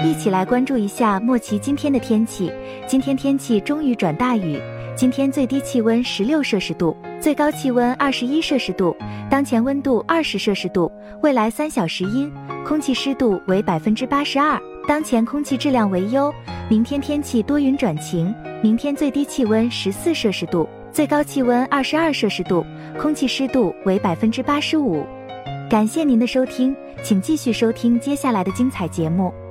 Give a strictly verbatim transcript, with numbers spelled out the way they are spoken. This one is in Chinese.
一起来关注一下莫奇今天的天气。今天天气终于转大雨，今天最低气温十六摄氏度，最高气温二十一摄氏度，当前温度二十摄氏度，未来三小时阴，空气湿度为百分之八十二，当前空气质量为优。明天天气多云转晴，明天最低气温十四摄氏度，最高气温二十二摄氏度，空气湿度为百分之八十五。感谢您的收听，请继续收听接下来的精彩节目。